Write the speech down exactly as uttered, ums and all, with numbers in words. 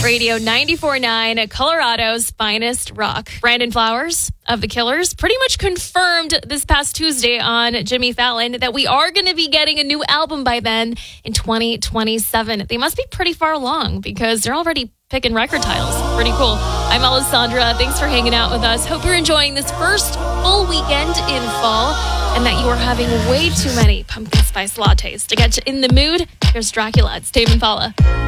Radio ninety-four point nine, Colorado's finest rock. Brandon Flowers of The Killers pretty much confirmed this past Tuesday on Jimmy Fallon that we are going to be getting a new album by then in twenty twenty-seven. They must be pretty far along because they're already picking record titles. Pretty cool. I'm Alessandra. Thanks for hanging out with us. Hope you're enjoying this first full weekend in fall and that you are having way too many pumpkin spice lattes to get you in the mood. Here's Dracula. It's Tame Impala.